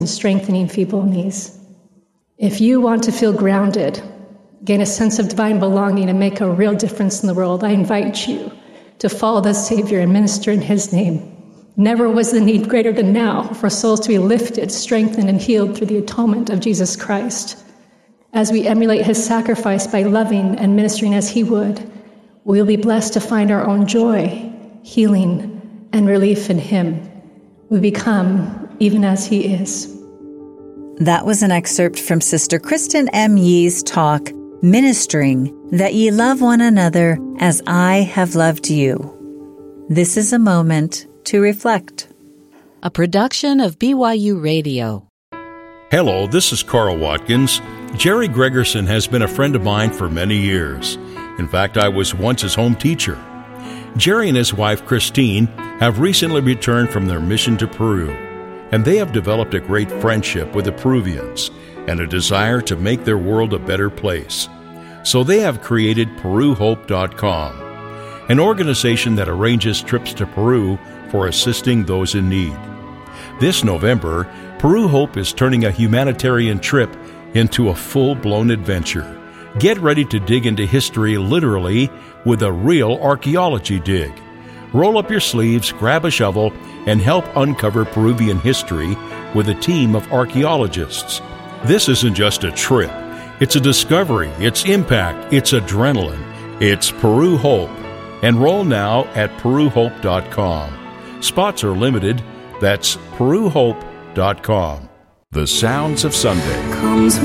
and strengthening feeble knees. If you want to feel grounded, gain a sense of divine belonging, and make a real difference in the world, I invite you to follow the Savior and minister in his name. Never was the need greater than now for souls to be lifted, strengthened, and healed through the atonement of Jesus Christ. As we emulate his sacrifice by loving and ministering as he would, we will be blessed to find our own joy, healing, and relief in him. We become even as he is. That was an excerpt from Sister Kristen M. Yee's talk, Ministering That Ye Love One Another as I Have Loved You. This is a moment to reflect. A production of BYU Radio. Hello, this is Carl Watkins. Jerry Gregerson has been a friend of mine for many years. In fact, I was once his home teacher. Jerry and his wife, Christine, have recently returned from their mission to Peru, and they have developed a great friendship with the Peruvians and a desire to make their world a better place. So they have created PeruHope.com, an organization that arranges trips to Peru for assisting those in need. This November, Peru Hope is turning a humanitarian trip into a full-blown adventure. Get ready to dig into history literally with a real archaeology dig. Roll up your sleeves, grab a shovel, and help uncover Peruvian history with a team of archaeologists. This isn't just a trip. It's a discovery, it's impact, it's adrenaline. It's Peru Hope. Enroll now at PeruHope.com. Spots are limited. That's PeruHope.com. The Sounds of Sunday.